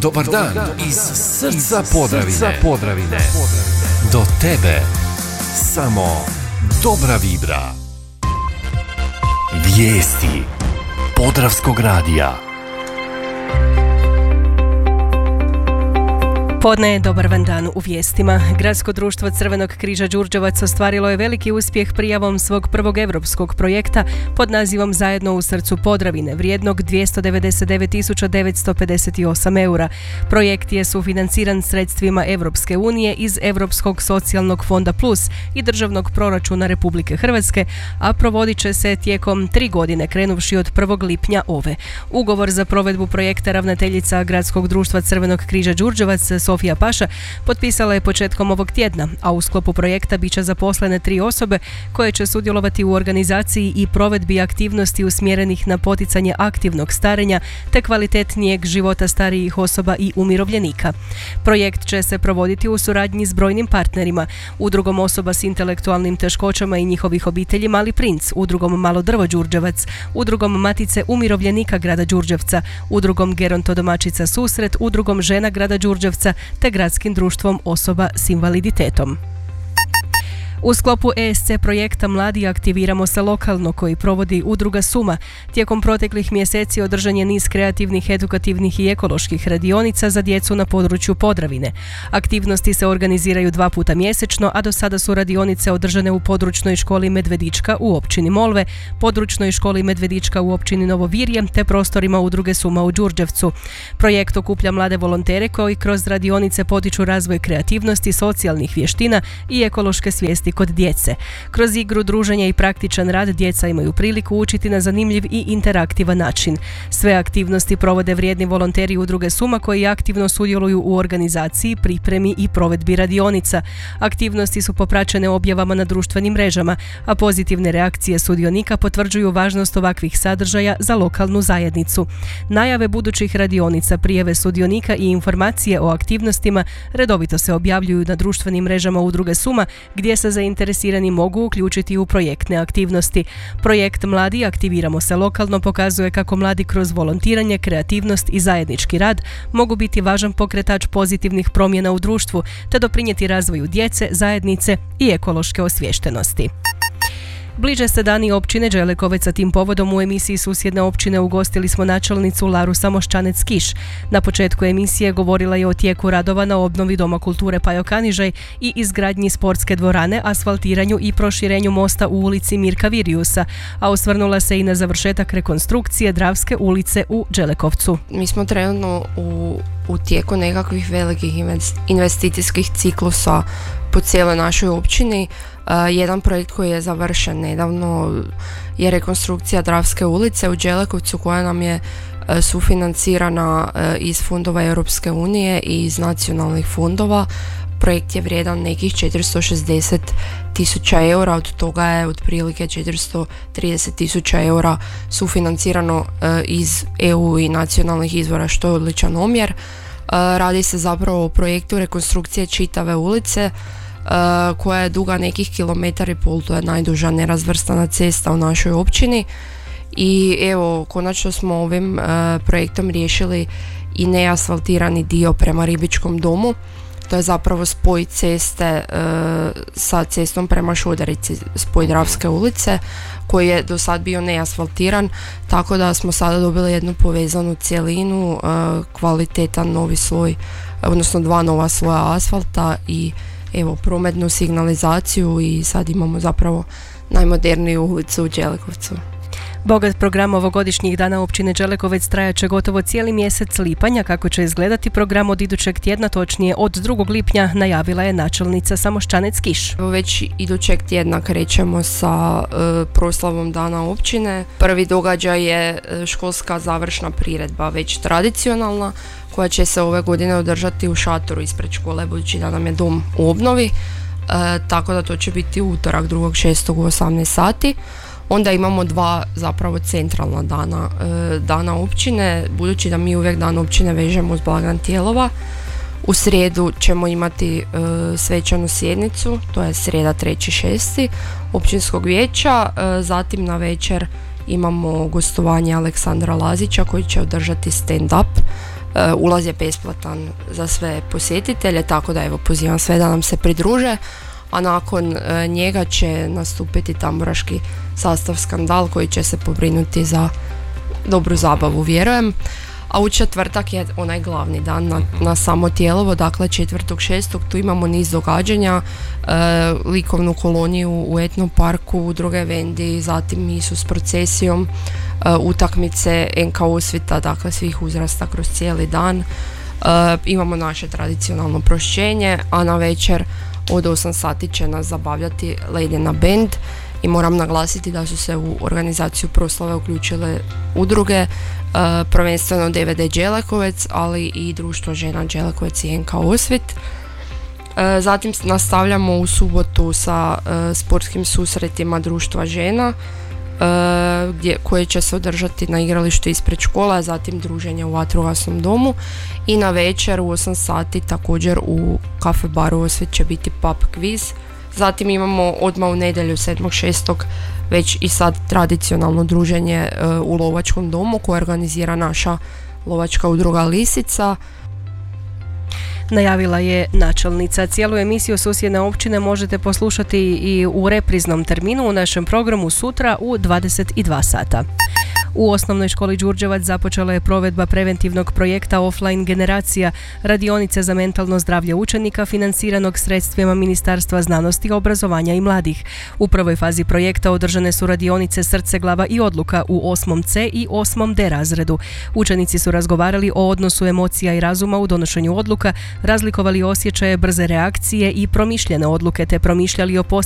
Dobar dan iz srca Podravine. Do tebe samo dobra vibra. Vijesti Podravskog radija. Podne je dobar van dan u vijestima. Gradsko društvo Crvenog križa Đurđevac ostvarilo je veliki uspjeh prijavom svog prvog europskog projekta pod nazivom Zajedno u srcu Podravine, vrijednog 299.958 eura. Projekt je sufinanciran sredstvima Europske unije iz Europskog socijalnog fonda Plus i državnog proračuna Republike Hrvatske, a provodit će se tijekom 3 godine, krenuvši od 1. lipnja ove. Ugovor za provedbu projekta ravnateljica Gradskog društva Crvenog križa Đurđevac Sofija Paša potpisala je početkom ovog tjedna, a u sklopu projekta bit će zaposlene 3 osobe koje će sudjelovati u organizaciji i provedbi aktivnosti usmjerenih na poticanje aktivnog starenja te kvalitetnijeg života starijih osoba i umirovljenika. Projekt će se provoditi u suradnji s brojnim partnerima, Udrugom osoba s intelektualnim teškoćama i njihovih obitelji Mali princ, Udrugom Malo drvo Đurđevac, Udrugom Matice umirovljenika grada Đurđevca, Udrugom Gerontodomaćica Susret, Udrugom žena grada Đurđevca te Gradskim društvom osoba s invaliditetom. U sklopu ESC projekta Mladi aktiviramo se lokalno, koji provodi udruga Suma, tijekom proteklih mjeseci održan je niz kreativnih, edukativnih i ekoloških radionica za djecu na području Podravine. Aktivnosti se organiziraju 2 puta mjesečno, a do sada su radionice održane u područnoj školi Medvedička u općini Molve, područnoj školi Medvedička u općini Novo Virje te prostorima udruge Suma u Đurđevcu. Projekt okuplja mlade volontere koji kroz radionice potiču razvoj kreativnosti, socijalnih vještina i ekološke svijesti kod djece. Kroz igru, druženje i praktičan rad djeca imaju priliku učiti na zanimljiv i interaktivan način. Sve aktivnosti provode vrijedni volonteri udruge Suma koji aktivno sudjeluju u organizaciji, pripremi i provedbi radionica. Aktivnosti su popraćene objavama na društvenim mrežama, a pozitivne reakcije sudionika potvrđuju važnost ovakvih sadržaja za lokalnu zajednicu. Najave budućih radionica, prijave sudionika i informacije o aktivnostima redovito se objavljuju na društvenim mrežama udruge Suma, gdje se zainteresirani mogu uključiti u projektne aktivnosti. Projekt Mladi aktiviramo se lokalno pokazuje kako mladi kroz volontiranje, kreativnost i zajednički rad mogu biti važan pokretač pozitivnih promjena u društvu te doprinijeti razvoju djece, zajednice i ekološke osviještenosti. Bliže se dani općine Đelekovec, a tim povodom u emisiji Susjedne općine ugostili smo načelnicu Laru Samoščanec-Kiš. Na početku emisije govorila je o tijeku radova na obnovi Doma kulture Pajo Kanižaj i izgradnji sportske dvorane, asfaltiranju i proširenju mosta u ulici Mirka Virijusa, a osvrnula se i na završetak rekonstrukcije Dravske ulice u Đelekovcu. Mi smo trenutno u tijeku nekakvih velikih investicijskih ciklusa po cijeloj našoj općini. Jedan projekt koji je završen nedavno je rekonstrukcija Dravske ulice u Đelekovcu, koja nam je sufinancirana iz fondova Europske unije i iz nacionalnih fondova. Projekt je vrijedan nekih 460.000 eura, od toga je otprilike 430.000 eura sufinancirano iz EU i nacionalnih izvora, što je odličan omjer. Radi se zapravo o projektu rekonstrukcije čitave ulice, koja je duga nekih 1,5 km, to je najduža nerazvrstana cesta u našoj općini. I evo, konačno smo ovim projektom riješili i neasfaltirani dio prema Ribičkom domu. To je zapravo spoj ceste sa cestom prema Šudarici, spoj Dravske ulice, koji je do sad bio neasfaltiran, tako da smo sada dobili jednu povezanu cjelinu, kvalitetan novi sloj, odnosno 2 nova sloja asfalta i evo prometnu signalizaciju i sad imamo zapravo najmoderniju ulicu u Đelekovcu. Bogat program ovogodišnjih dana općine Đelekovec trajaće gotovo cijeli mjesec lipanja. Kako će izgledati program od idućeg tjedna, točnije od 2. lipnja, najavila je načelnica Samoščanec-Kiš. Već idućeg tjedna krećemo sa proslavom dana općine. Prvi događaj je školska završna priredba, već tradicionalna, koja će se ove godine održati u šatoru ispred škole, budući da nam je dom u obnovi, tako da to će biti utorak 2.6. u 18 sati. Onda imamo 2 zapravo centralna dana općine, budući da mi uvijek dan općine vežemo uz blagdan Tijelova. U srijedu ćemo imati svečanu sjednicu, to je srijeda 3.6. općinskog vijeća, zatim na večer imamo gostovanje Aleksandra Lazića koji će održati stand-up Ulaz je besplatan za sve posjetitelje, tako da evo pozivam sve da nam se pridruže, a nakon njega će nastupiti tamburaški sastav Skandal koji će se pobrinuti za dobru zabavu, vjerujem. A u četvrtak je onaj glavni dan na samo Tijelovo, dakle 4.6. tu imamo niz događanja, likovnu koloniju u Etno parku, udruge Vendi, zatim misu s procesijom, utakmice NK Osvita, dakle svih uzrasta kroz cijeli dan. Imamo naše tradicionalno prošćenje, a na večer od 8 sati će nas zabavljati Ledjena band i moram naglasiti da su se u organizaciju proslave uključile udruge, prvenstveno DVD Đelekovec, ali i Društvo žena Đelekovec i NK Osvit. Zatim nastavljamo u subotu sa sportskim susretima Društva žena, koje će se održati na igralištu ispred škola, zatim druženje u vatrogasnom domu i na večer u 8 sati također u kafe baru Osvit će biti pub quiz. Zatim imamo odmah u nedjelju 7.6. već i sad tradicionalno druženje u lovačkom domu koje organizira naša lovačka udruga Lisica. Najavila je načelnica. Cijelu emisiju Susjedne općine možete poslušati i u repriznom terminu u našem programu sutra u 22 sata. U osnovnoj školi Đurđevac započela je provedba preventivnog projekta Offline generacija, radionice za mentalno zdravlje učenika financiranog sredstvima Ministarstva znanosti, obrazovanja i mladih. U prvoj fazi projekta održane su radionice Srce, glava i odluka u 8. C i 8. D razredu. Učenici su razgovarali o odnosu emocija i razuma u donošenju odluka, razlikovali osjećaje, brze reakcije i promišljene odluke te promišljali o